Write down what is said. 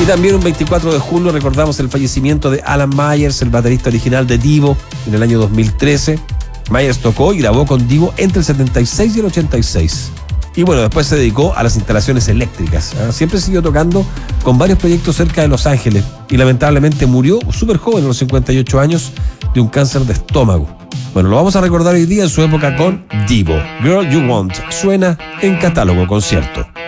Y también un 24 de julio recordamos el fallecimiento de Alan Myers, el baterista original de Divo, en el año 2013. Myers tocó y grabó con Divo entre el 76 y el 86. Y bueno, después se dedicó a las instalaciones eléctricas. Siempre siguió tocando con varios proyectos cerca de Los Ángeles y lamentablemente murió súper joven, a los 58 años, de un cáncer de estómago. Bueno, lo vamos a recordar hoy día en su época con Divo. Girl You Want suena en Catálogo Concierto.